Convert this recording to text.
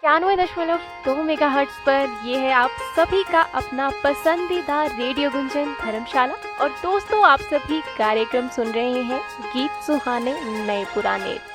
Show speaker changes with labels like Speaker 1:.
Speaker 1: 91.2 megahertz पर ये है आप सभी का अपना पसंदीदा रेडियो गुंजन धर्मशाला। और दोस्तों, आप सभी कार्यक्रम सुन रहे हैं गीत सुहाने नए पुराने।